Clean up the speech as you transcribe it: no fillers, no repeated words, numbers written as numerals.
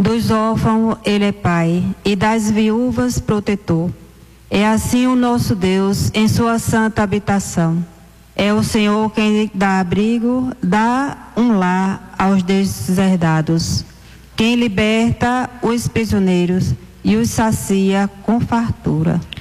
Dos órfãos ele é pai, e das viúvas protetor. É assim o nosso Deus em sua santa habitação. É o Senhor quem dá abrigo, dá um lar aos deserdados. Quem liberta os prisioneiros e os sacia com fartura.